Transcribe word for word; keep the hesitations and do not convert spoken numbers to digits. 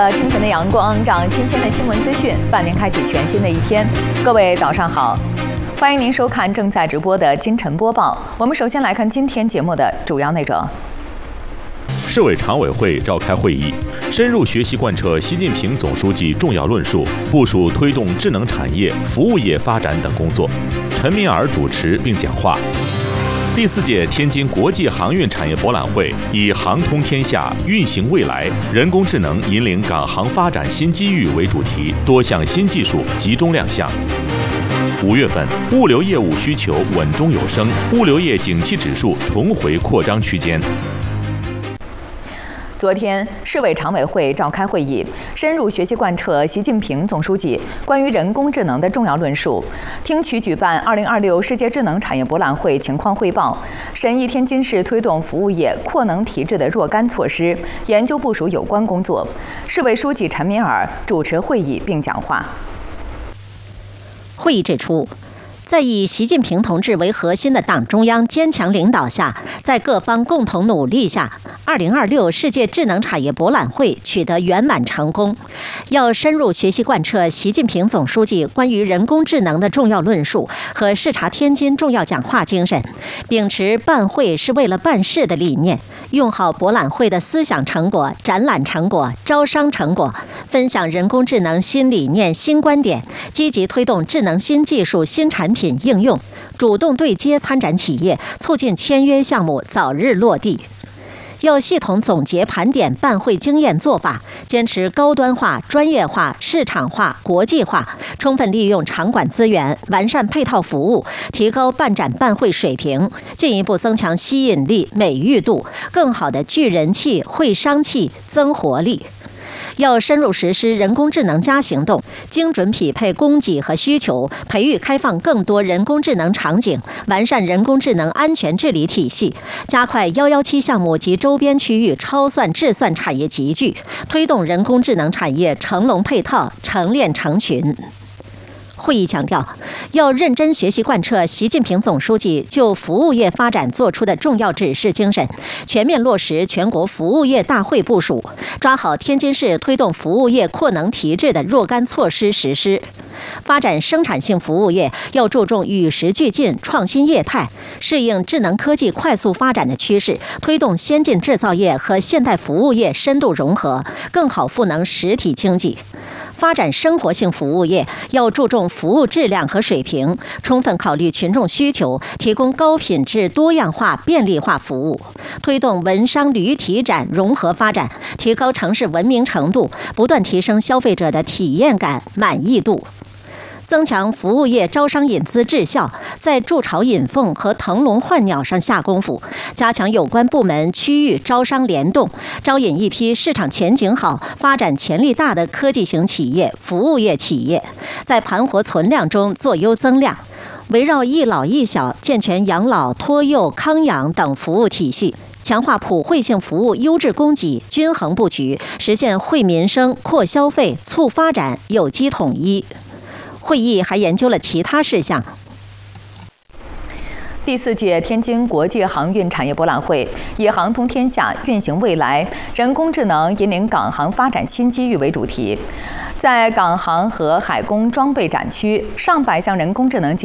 呃，清晨的阳光让新鲜的新闻资讯伴您开启全新的一天。各位早上好，欢迎您收看正在直播的今晨播报。我们首先来看今天节目的主要内容。 市委常委会召开会议，深入学习贯彻习近平总书记重要论述，部署推动智能产业、服务业发展等工作。陈敏尔主持并讲话。第四届天津国际航运产业博览会以"航通天下，运行未来，人工智能引领港航发展新机遇"为主题，多项新技术集中亮相。五月份，物流业务需求稳中有升，物流业景气指数重回扩张区间。 昨天，市委常委会召开会议，深入学习贯彻习近平总书记关于人工智能的重要论述，听取举办二零二六世界智能产业博览会情况汇报，审议天津市推动服务业扩能提质的若干措施，研究部署有关工作。市委书记陈敏尔主持会议并讲话。 会议指出，在以习近平同志为核心的党中央坚强领导下，在各方共同努力下，二零二六世界智能产业博览会取得圆满成功。要深入学习贯彻习近平总书记关于人工智能的重要论述和视察天津重要讲话精神，秉持办会是为了办事的理念，用好博览会的思想成果、展览成果、招商成果，分享人工智能新理念、新观点，积极推动智能新技术、新产品应用，主动对接参展企业，促进签约项目早日落地。要系统总结盘点办会经验做法，坚持高端化、专业化、市场化、国际化，充分利用场馆资源，完善配套服务，提高办展办会水平，进一步增强吸引力、美誉度，更好地聚人气、会商气、增活力。要深入实施人工智能加行动，精准匹配供给和需求，培育开放更多人工智能场景，完善人工智能安全治理体系，加快一一七项目及周边区域超算智算产业集聚，推动人工智能产业成龙配套、成链成群。会议强调，要认真学习贯彻习近平总书记就服务业发展作出的重要指示精神，全面落实全国服务业大会部署，抓好天津市推动服务业扩能提质的若干措施实施。发展生产性服务业要注重与时俱进、创新业态，适应智能科技快速发展的趋势，推动先进制造业和现代服务业深度融合，更好赋能实体经济。发展生活性服务业要注重服务质量和水平，充分考虑群众需求，提供高品质、多样化、便利化服务，推动文商旅体展融合发展，提高城市文明程度，不断提升消费者的体验感、满意度。增强服务业招商引资质效，在筑巢引凤和腾笼换鸟上下功夫，加强有关部门区域招商联动，招引一批市场前景好、发展潜力大的科技型企业、服务业企业，在盘活存量中做优增量。围绕一老一小、健全养老、托幼、康养等服务体系，强化普惠性服务优质供给，均衡布局，实现惠民生、扩消费、促发展有机统一。会议还研究了其他事项。 第四届天津国际航运产业博览会以"航通天下，运行未来，人工智能引领港航发展新机遇"为主题，在港航和海工装备展区，上百项人工智能技